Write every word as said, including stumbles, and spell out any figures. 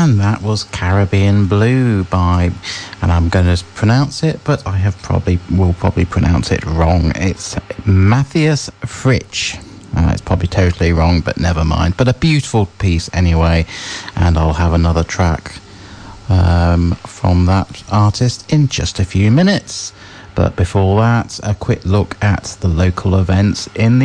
And that was Caribbean Blue by, and I'm going to pronounce it, but I have probably will probably pronounce it wrong. It's Matthias Fritsch. Uh, it's probably totally wrong, but never mind. But a beautiful piece anyway, and I'll have another track um, from that artist in just a few minutes. But before that, a quick look at the local events in the